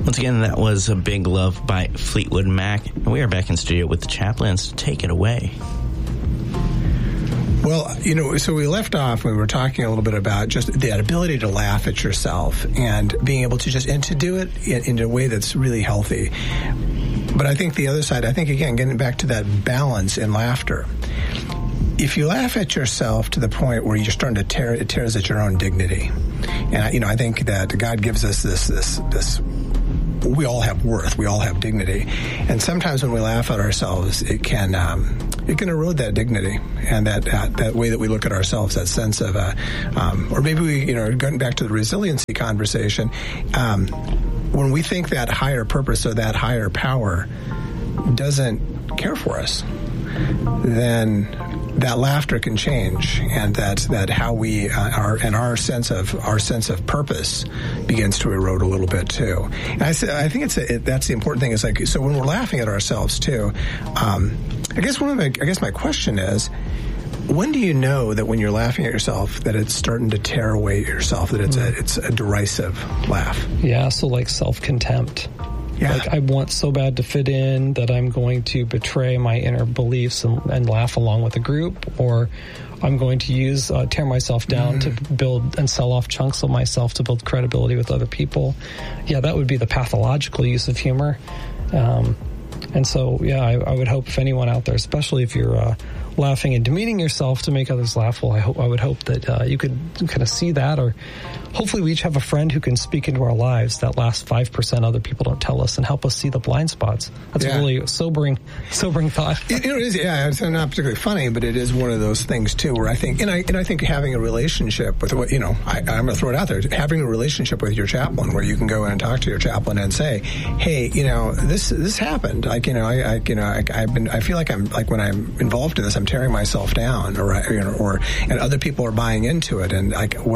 Once again, that was A Big Love by Fleetwood Mac. And we are back in studio with the Chaplains. Take it away. Well, so we left off when we were talking a little bit about just that ability to laugh at yourself and being able to and to do it in a way that's really healthy. But I think the other side, again, getting back to that balance in laughter. If you laugh at yourself to the point where you're starting to it tears at your own dignity. And, I think that God gives us this we all have worth. We all have dignity. And sometimes when we laugh at ourselves, it can erode that dignity and that way that we look at ourselves, that sense of, or maybe we, going back to the resiliency conversation, when we think that higher purpose or that higher power doesn't care for us, then that laughter can change, and that how we are, and our sense of purpose begins to erode a little bit too. And I think that's the important thing. Is like, so when we're laughing at ourselves too, I guess my question is, when do you know that when you're laughing at yourself that it's starting to tear away at yourself, that it's a derisive laugh? Yeah, so like self-contempt. Yeah. Like, I want so bad to fit in that I'm going to betray my inner beliefs and laugh along with the group, or I'm going to tear myself down to build and sell off chunks of myself to build credibility with other people. Yeah, that would be the pathological use of humor. And so, yeah, I would hope if anyone out there, especially if you're laughing and demeaning yourself to make others laugh, well, I would hope that you could kind of see that, or hopefully we each have a friend who can speak into our lives that last 5% other people don't tell us and help us see the blind spots. That's a really sobering thought. It is, yeah. It's not particularly funny, but it is one of those things too, where I think, and I think having a relationship with what, I'm going to throw it out there, having a relationship with your chaplain, where you can go in and talk to your chaplain and say, hey, this happened. I feel like I'm, like, when I'm involved in this, I'm tearing myself down, and other people are buying into it, and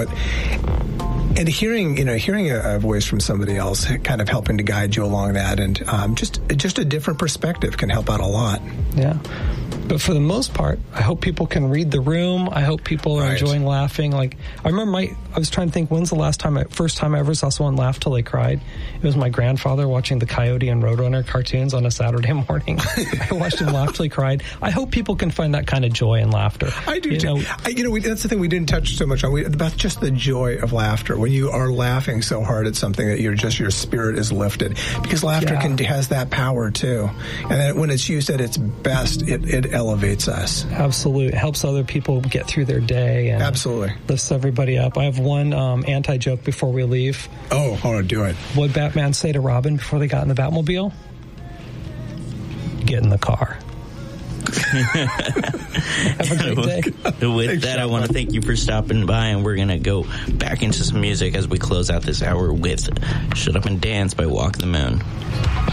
and hearing a voice from somebody else, kind of helping to guide you along that, and just a different perspective can help out a lot. Yeah. But for the most part, I hope people can read the room. I hope people are enjoying laughing. Like, I remember I was trying to think, when's the first time I ever saw someone laugh till they cried? It was my grandfather watching the Coyote and Roadrunner cartoons on a Saturday morning. I watched him laugh till he cried. I hope people can find that kind of joy and laughter. I do too. That's the thing we didn't touch so much on, about just the joy of laughter. When you are laughing so hard at something that your spirit is lifted, because laughter has that power too. And then when it's used at its best, it elevates us. Absolutely. It helps other people get through their day and lifts everybody up. I have one anti-joke before we leave. Oh, hold on, do it. What did Batman say to Robin before they got in the Batmobile? Get in the car. Have a great day. With that, I want to thank you for stopping by, and we're going to go back into some music as we close out this hour with Shut Up and Dance by Walk the Moon.